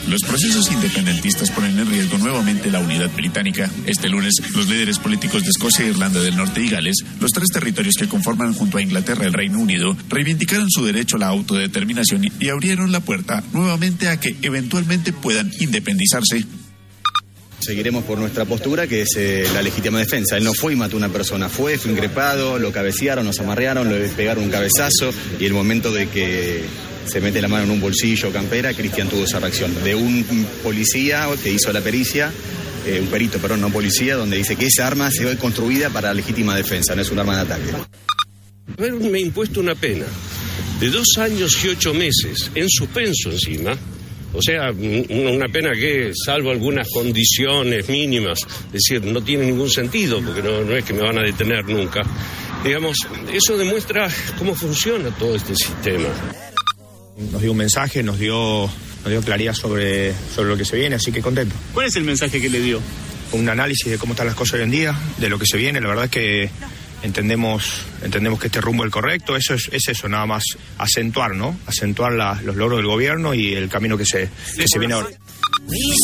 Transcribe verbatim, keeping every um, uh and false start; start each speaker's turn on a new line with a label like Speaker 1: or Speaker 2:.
Speaker 1: Los procesos independentistas ponen en riesgo nuevamente la unidad británica. Este lunes, los líderes políticos de Escocia, Irlanda del Norte y Gales, los tres territorios que conforman junto a Inglaterra el Reino Unido, reivindicaron su derecho a la autodeterminación y abrieron la puerta nuevamente a que eventualmente puedan independizarse.
Speaker 2: Seguiremos por nuestra postura, que es eh, la legítima defensa. Él no fue y mató a una persona, fue, fue increpado, lo cabecearon, nos amarrearon, le pegaron un cabezazo y el momento de que se mete la mano en un bolsillo o campera, Cristian tuvo esa reacción. De un policía que hizo la pericia, eh, un perito, perdón, no policía, donde dice que esa arma se ve construida para legítima defensa, no es un arma de ataque.
Speaker 3: Haberme impuesto una pena de dos años y ocho meses, en suspenso encima. O sea, una pena que, salvo algunas condiciones mínimas, es decir, no tiene ningún sentido, porque no, no es que me van a detener nunca. Digamos, eso demuestra cómo funciona todo este sistema.
Speaker 4: Nos dio un mensaje, nos dio, nos dio claridad sobre, sobre lo que se viene, así que contento.
Speaker 5: ¿Cuál es el mensaje que le dio?
Speaker 4: Un análisis de cómo están las cosas hoy en día, de lo que se viene. La verdad es que entendemos entendemos que este rumbo es el correcto. Eso es, es eso, nada más acentuar, ¿no? Acentuar la, los logros del gobierno y el camino que se, que se viene ahora.